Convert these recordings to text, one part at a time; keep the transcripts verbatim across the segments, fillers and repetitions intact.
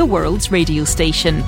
the world's radio station.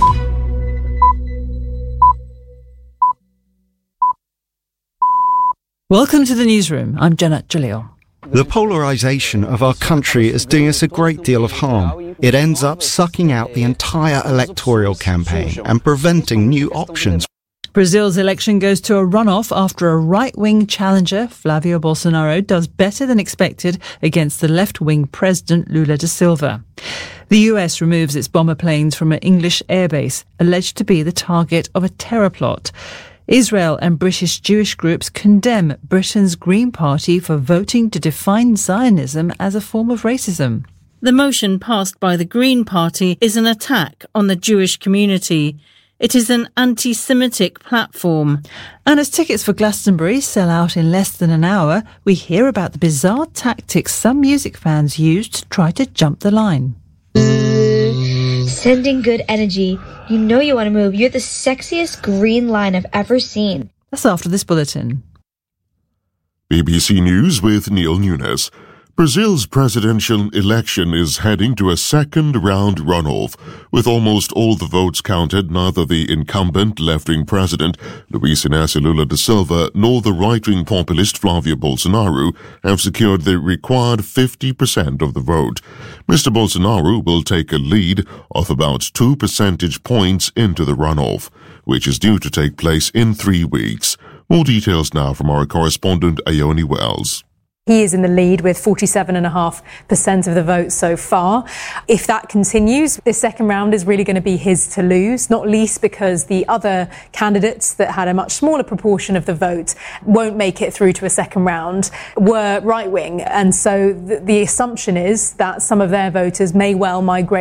Welcome to the newsroom. I'm Janet Jalil. The polarisation of our country is doing us a great deal of harm. It ends up sucking out the entire electoral campaign and preventing new options. Brazil's election goes to a runoff after a right-wing challenger, Flavio Bolsonaro, does better than expected against the left-wing president, Lula da Silva. The U S removes its bomber planes from an English airbase, alleged to be the target of a terror plot. Israel and British Jewish groups condemn Britain's Green Party for voting to define Zionism as a form of racism. The motion passed by the Green Party is an attack on the Jewish community. It is an anti-Semitic platform. And as tickets for Glastonbury sell out in less than an hour, we hear about the bizarre tactics some music fans use to try to jump the line. Sending good energy. You know you want to move. You're the sexiest green line I've ever seen. That's after this bulletin. B B C News with Neil Nunes. Brazil's presidential election is heading to a second-round runoff. With almost all the votes counted, neither the incumbent left-wing president, Luiz Inácio Lula da Silva, nor the right-wing populist Flavio Bolsonaro have secured the required fifty percent of the vote. Mister Bolsonaro will take a lead of about two percentage points into the runoff, which is due to take place in three weeks. More details now from our correspondent, Ione Wells. He is in the lead with forty-seven point five percent of the vote so far. If that continues, this second round is really going to be his to lose, not least because the other candidates that had a much smaller proportion of the vote won't make it through to a second round, were right-wing. And so the, the assumption is that some of their voters may well migrate